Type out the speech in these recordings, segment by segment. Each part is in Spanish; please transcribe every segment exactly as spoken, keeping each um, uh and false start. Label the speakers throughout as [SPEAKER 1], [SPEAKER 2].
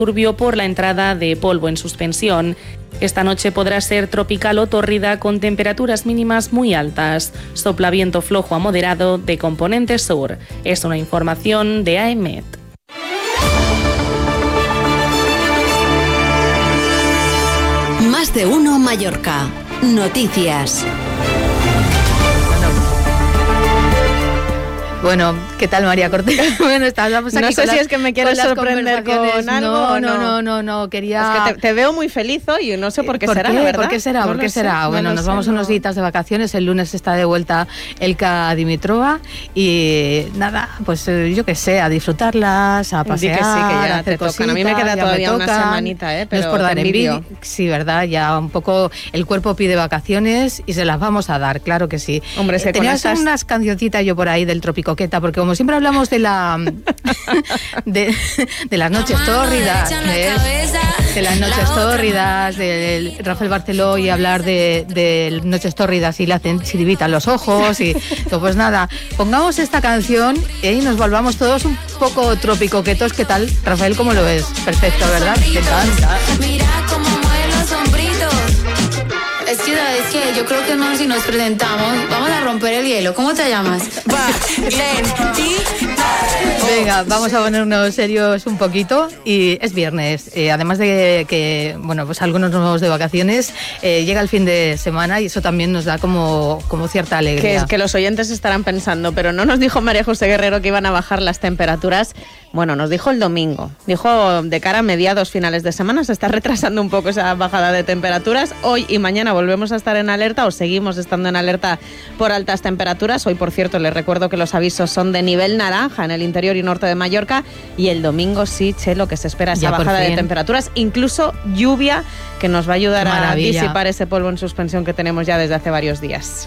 [SPEAKER 1] turbio por la entrada de polvo en suspensión. Esta noche podrá ser tropical o tórrida con temperaturas mínimas muy altas. Sopla viento flojo a moderado de componente sur. Es una información de AEMET.
[SPEAKER 2] Más de uno Mallorca. Noticias.
[SPEAKER 3] Bueno, ¿qué tal, María Cortés? Bueno, estamos aquí.
[SPEAKER 4] No sé si es que me quieres sorprender con algo.
[SPEAKER 3] No, no, no, no, no, quería...
[SPEAKER 4] Es que te, te veo muy feliz hoy, no sé por qué
[SPEAKER 3] ¿Por
[SPEAKER 4] será,
[SPEAKER 3] qué?
[SPEAKER 4] la verdad.
[SPEAKER 3] ¿Por qué será?
[SPEAKER 4] No
[SPEAKER 3] ¿Por qué será?
[SPEAKER 4] Sé,
[SPEAKER 3] bueno,
[SPEAKER 4] no
[SPEAKER 3] nos
[SPEAKER 4] sé,
[SPEAKER 3] vamos
[SPEAKER 4] no.
[SPEAKER 3] unos días de vacaciones, el lunes está de vuelta Elka Dimitrova y nada, pues yo qué sé, a disfrutarlas, a pasear,
[SPEAKER 4] que sí, que ya
[SPEAKER 3] a hacer
[SPEAKER 4] te
[SPEAKER 3] cositas.
[SPEAKER 4] tocan. A mí me queda todavía
[SPEAKER 3] me
[SPEAKER 4] una semanita, ¿eh? Pero
[SPEAKER 3] no es por dar
[SPEAKER 4] te envidio.
[SPEAKER 3] envidia. Sí, verdad, ya un poco el cuerpo pide vacaciones y se las vamos a dar, claro que sí.
[SPEAKER 4] Hombre, se
[SPEAKER 3] eh, Tenías
[SPEAKER 4] estas...
[SPEAKER 3] unas cancioncitas yo por ahí del Tropicoqueta, porque como siempre hablamos de la de, de las noches tórridas, ¿ves? De las noches tórridas, de Rafael Barceló, y hablar de, de noches tórridas y le hacen chiribitan los ojos y pues nada, pongamos esta canción y nos volvamos todos un poco tropicoquetos. ¿Qué tal, Rafael? ¿Cómo lo ves? Perfecto, ¿verdad? Te encanta.
[SPEAKER 5] Mira cómo mueven los sombritos. Es que, es que yo creo que no, si nos presentamos, vamos a romper el hielo. ¿Cómo te llamas?
[SPEAKER 3] Venga, vamos a ponernos serios un poquito y es viernes. Eh, además de que, bueno, pues algunos nos vamos de vacaciones, eh, llega el fin de semana y eso también nos da como, como cierta alegría.
[SPEAKER 4] Que es que los oyentes estarán pensando, pero no nos dijo María José Guerrero que iban a bajar las temperaturas. Bueno, nos dijo el domingo. Dijo de cara a mediados, finales de semana, se está retrasando un poco esa bajada de temperaturas. Hoy y mañana volvemos a estar en alerta o seguimos estando en alerta por altas temperaturas. Hoy, por cierto, les recuerdo que los avisos son de nivel naranja en el interior y norte de Mallorca, y el domingo sí, Chelo, que se espera esa
[SPEAKER 3] ya
[SPEAKER 4] bajada de temperaturas, incluso lluvia que nos va a ayudar
[SPEAKER 3] Maravilla.
[SPEAKER 4] a disipar ese polvo en suspensión que tenemos ya desde hace varios días.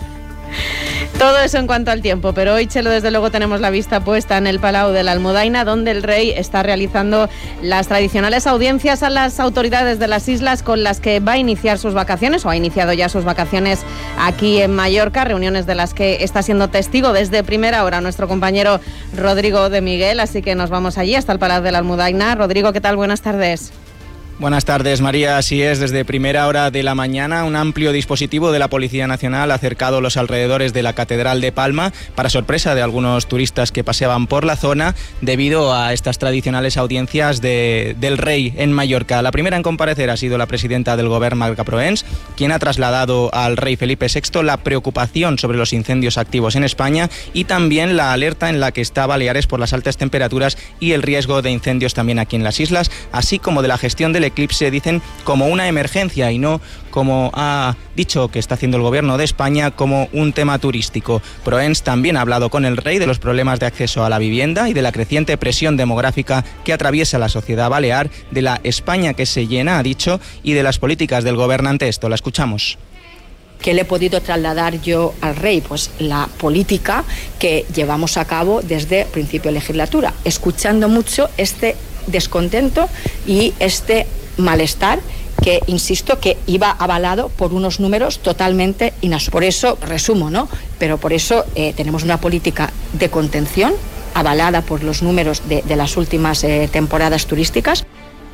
[SPEAKER 4] Todo eso en cuanto al tiempo, pero hoy, Chelo, desde luego tenemos la vista puesta en el Palau de la Almudaina, donde el rey está realizando las tradicionales audiencias a las autoridades de las islas con las que va a iniciar sus vacaciones, o ha iniciado ya sus vacaciones aquí en Mallorca, reuniones de las que está siendo testigo desde primera hora nuestro compañero Rodrigo de Miguel, así que nos vamos allí hasta el Palau de la Almudaina. Rodrigo, ¿qué tal? Buenas tardes.
[SPEAKER 6] Buenas tardes, María. Así es, desde primera hora de la mañana, un amplio dispositivo de la Policía Nacional ha acercado los alrededores de la Catedral de Palma, para sorpresa de algunos turistas que paseaban por la zona, debido a estas tradicionales audiencias de, del rey en Mallorca. La primera en comparecer ha sido la presidenta del Govern, Marga Proens, quien ha trasladado al rey Felipe sexto la preocupación sobre los incendios activos en España y también la alerta en la que está Baleares por las altas temperaturas y el riesgo de incendios también aquí en las islas, así como de la gestión del eclipse, dicen, como una emergencia y no, como ha dicho que está haciendo el gobierno de España, como un tema turístico. Proens también ha hablado con el rey de los problemas de acceso a la vivienda y de la creciente presión demográfica que atraviesa la sociedad balear, de la España que se llena, ha dicho, y de las políticas del gobernante. Esto, la escuchamos.
[SPEAKER 7] ¿Qué le he podido trasladar yo al rey? Pues la política que llevamos a cabo desde principio de legislatura, escuchando mucho este descontento y este malestar que, insisto, que iba avalado por unos números totalmente inasumibles. Por eso, resumo, ¿no? Pero por eso eh, tenemos una política de contención avalada por los números de, de las últimas eh, temporadas turísticas.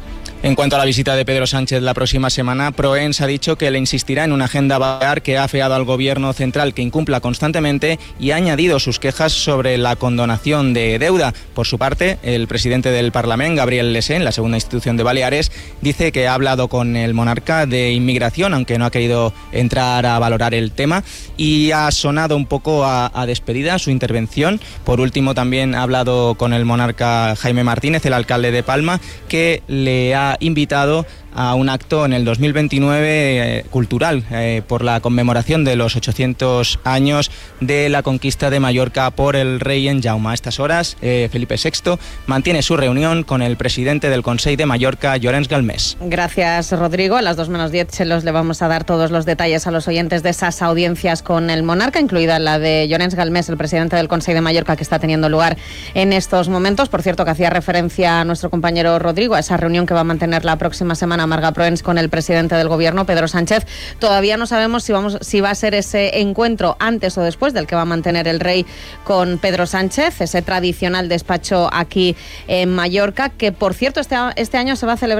[SPEAKER 6] En cuanto a la visita de Pedro Sánchez la próxima semana, Proens ha dicho que le insistirá en una agenda balear que ha afeado al gobierno central que incumpla constantemente, y ha añadido sus quejas sobre la condonación de deuda. Por su parte, el presidente del Parlamento, Gabriel Lesén, la segunda institución de Baleares, dice que ha hablado con el monarca de inmigración, aunque no ha querido entrar a valorar el tema, y ha sonado un poco a, a despedida su intervención. Por último, también ha hablado con el monarca Jaime Martínez, el alcalde de Palma, que le ha invitado a un acto en el dos mil veintinueve eh, cultural eh, por la conmemoración de los ochocientos años de la conquista de Mallorca por el rey en Jaume. A estas horas, eh, Felipe sexto mantiene su reunión con el presidente del Consell de Mallorca, Llorenç Galmés.
[SPEAKER 4] Gracias, Rodrigo. A las dos menos diez, Chelos, le vamos a dar todos los detalles a los oyentes de esas audiencias con el monarca, incluida la de Llorenç Galmés, el presidente del Consell de Mallorca, que está teniendo lugar en estos momentos. Por cierto, que hacía referencia a nuestro compañero Rodrigo a esa reunión que va a mantener la próxima semana semana, Marga Proens, con el presidente del Gobierno, Pedro Sánchez. Todavía no sabemos si, vamos, si va a ser ese encuentro antes o después del que va a mantener el rey con Pedro Sánchez, ese tradicional despacho aquí en Mallorca, que por cierto este, este año se va a celebrar